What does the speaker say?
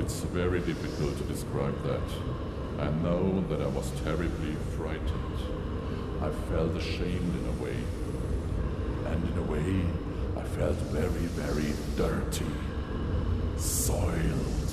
it's very difficult to describe that. I know that I was terribly frightened. I felt ashamed in a way. And in a way, I felt very, very dirty. Soiled.